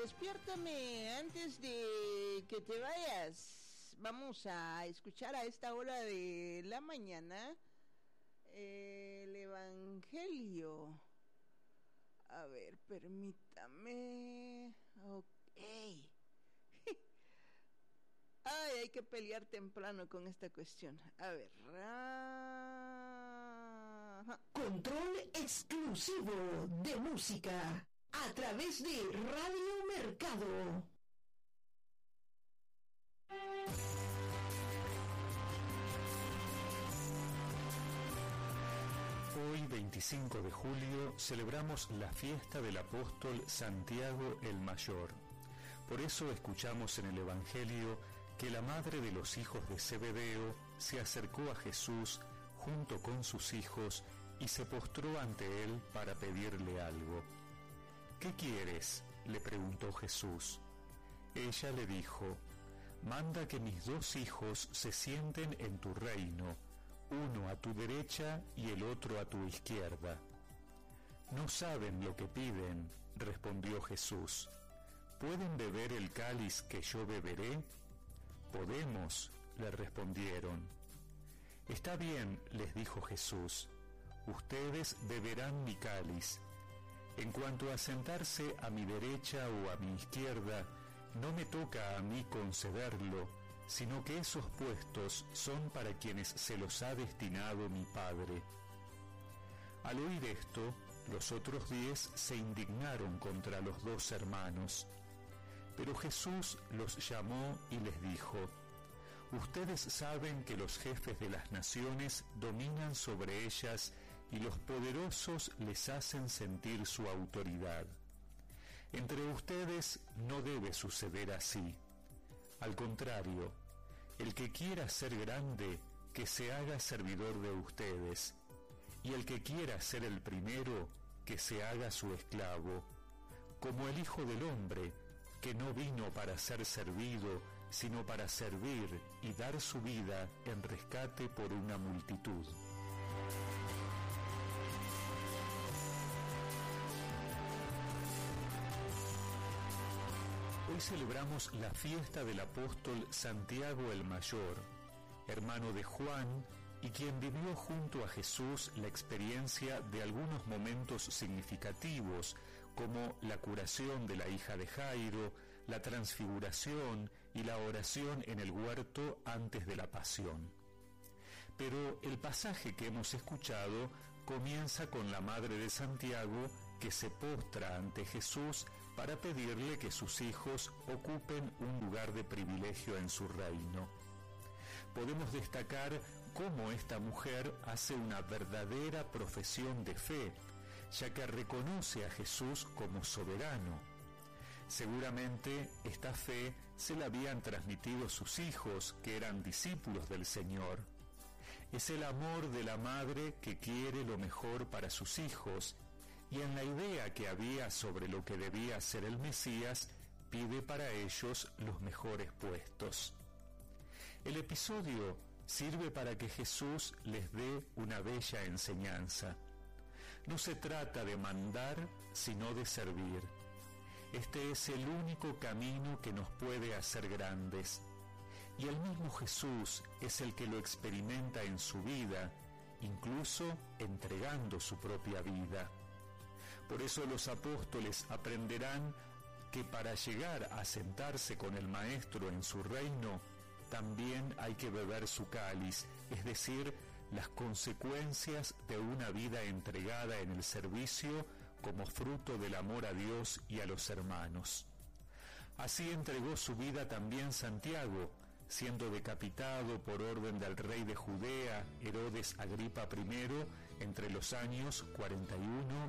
despiértame antes de que te vayas. Vamos a escuchar a esta hora de la mañana el Evangelio. A ver, permítame. Ok. Ay, hay que pelear temprano con esta cuestión. A ver. Control exclusivo de música a través de Radio Mercado. Hoy, 25 de julio, celebramos la fiesta del apóstol Santiago el Mayor. Por eso escuchamos en el Evangelio que la madre de los hijos de Zebedeo se acercó a Jesús junto con sus hijos y se postró ante él para pedirle algo. ¿Qué quieres?, le preguntó Jesús. Ella le dijo: manda que mis 2 hijos se sienten en tu reino, uno a tu derecha y el otro a tu izquierda. No saben lo que piden, respondió Jesús. ¿Pueden beber el cáliz que yo beberé? Podemos, le respondieron. Está bien, les dijo Jesús, ustedes beberán mi cáliz. En cuanto a sentarse a mi derecha o a mi izquierda, no me toca a mí concederlo, sino que esos puestos son para quienes se los ha destinado mi Padre. Al oír esto, los otros 10 se indignaron contra los 2 hermanos. Pero Jesús los llamó y les dijo: ustedes saben que los jefes de las naciones dominan sobre ellas y los poderosos les hacen sentir su autoridad. Entre ustedes no debe suceder así. Al contrario, el que quiera ser grande, que se haga servidor de ustedes, y el que quiera ser el primero, que se haga su esclavo, como el Hijo del Hombre, que no vino para ser servido, sino para servir y dar su vida en rescate por una multitud. Hoy celebramos la fiesta del apóstol Santiago el Mayor, hermano de Juan, y quien vivió junto a Jesús la experiencia de algunos momentos significativos, como la curación de la hija de Jairo, la transfiguración y la oración en el huerto antes de la pasión. Pero el pasaje que hemos escuchado comienza con la madre de Santiago, que se postra ante Jesús para pedirle que sus hijos ocupen un lugar de privilegio en su reino. Podemos destacar cómo esta mujer hace una verdadera profesión de fe, ya que reconoce a Jesús como soberano. Seguramente esta fe se la habían transmitido sus hijos, que eran discípulos del Señor. Es el amor de la madre que quiere lo mejor para sus hijos, y en la idea que había sobre lo que debía ser el Mesías, pide para ellos los mejores puestos. El episodio sirve para que Jesús les dé una bella enseñanza. No se trata de mandar, sino de servir. Este es el único camino que nos puede hacer grandes. Y el mismo Jesús es el que lo experimenta en su vida, incluso entregando su propia vida. Por eso los apóstoles aprenderán que para llegar a sentarse con el Maestro en su reino, también hay que beber su cáliz, es decir, las consecuencias de una vida entregada en el servicio como fruto del amor a Dios y a los hermanos. Así entregó su vida también Santiago, siendo decapitado por orden del rey de Judea, Herodes Agripa I, entre los años 41